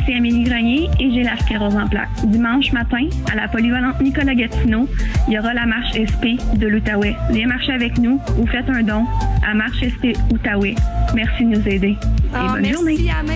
c'est Amélie Grenier et j'ai la sclérose en plaques. Dimanche matin, à la polyvalente Nicolas Gatineau, il y aura la marche SP de l'Outaouais. Viens marcher avec nous ou faites un don à Marche SP Outaouais. Merci de nous aider. Et bonne journée.